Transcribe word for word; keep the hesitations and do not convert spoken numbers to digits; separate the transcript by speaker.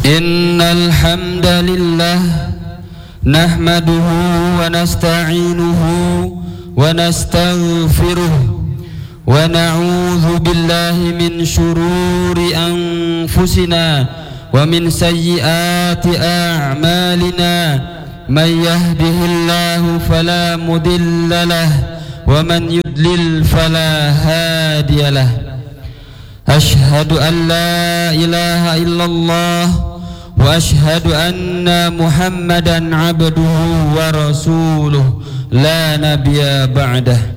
Speaker 1: إن الحمد لله نحمده ونستعينه ونستغفره ونعوذ بالله من شرور أنفسنا ومن سيئات أعمالنا من يهده الله فلا مضل له ومن يضلل فلا هادي له أشهد أن لا إله إلا الله وأشهد أن محمدا عبده ورسوله لا نبي بعده